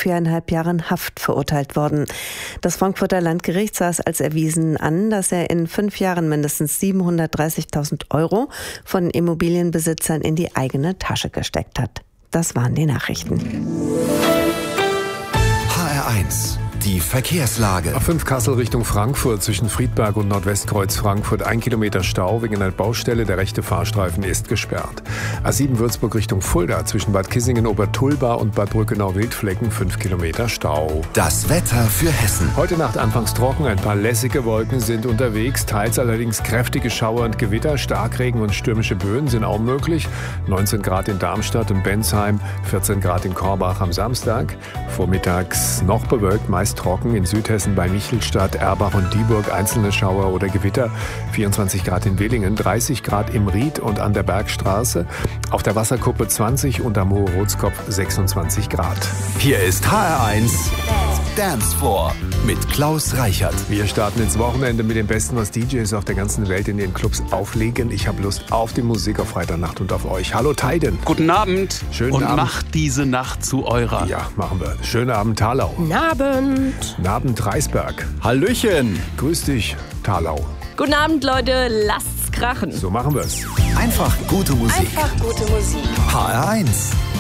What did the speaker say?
4,5 Jahren Haft verurteilt worden. Das Frankfurter Landgericht sah es als erwiesen an, dass er in 5 Jahren mindestens 730.000 € von Immobilienbesitzern in die eigene Tasche gesteckt hat. Das waren die Nachrichten. HR1, die Verkehrslage. A5 Kassel Richtung Frankfurt zwischen Friedberg und Nordwestkreuz Frankfurt 1 Kilometer Stau wegen einer Baustelle. Der rechte Fahrstreifen ist gesperrt. A7 Würzburg Richtung Fulda zwischen Bad Kissingen-Obertulba und Bad Brückenau-Wildflecken 5 Kilometer Stau. Das Wetter für Hessen. Heute Nacht anfangs trocken, ein paar lässige Wolken sind unterwegs, teils allerdings kräftige Schauer und Gewitter, Starkregen und stürmische Böen sind auch möglich. 19 Grad in Darmstadt und Bensheim, 14 Grad in Korbach am Samstag. Vormittags noch bewölkt, meist trocken in Südhessen bei Michelstadt, Erbach und Dieburg einzelne Schauer oder Gewitter. 24 Grad in Willingen, 30 Grad im Ried und an der Bergstraße. Auf der Wasserkuppe 20 und am Hohe-Rotskopf 26 Grad. Hier ist HR1 Dance Floor mit Klaus Reichert. Wir starten ins Wochenende mit dem Besten, was DJs auf der ganzen Welt in den Clubs auflegen. Ich habe Lust auf die Musik auf Freitagnacht und auf euch. Hallo Tiden. Guten Abend. Schönen und Abend. Macht diese Nacht zu eurer. Ja, machen wir. Schönen Abend, Thalau. Guten Abend. Guten Abend, Reisberg. Hallöchen. Grüß dich, Thalau. Guten Abend, Leute. Lasst's krachen. So machen wir's. Einfach gute Musik. Einfach gute Musik. HR1.